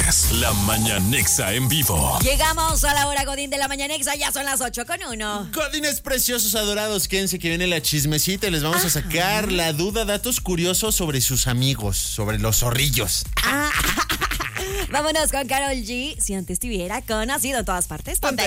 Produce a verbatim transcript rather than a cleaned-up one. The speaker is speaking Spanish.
escuchas La Mañanexa en vivo. Llegamos a la hora Godín de La Mañanexa, ya son las ocho con uno. Godines preciosos, adorados, quédense que viene la chismecita y les vamos a sacar la duda, datos curiosos sobre sus amigos, sobre los zorrillos. Ah, vámonos con Karol G. Si antes te hubiera conocido en todas partes, ponte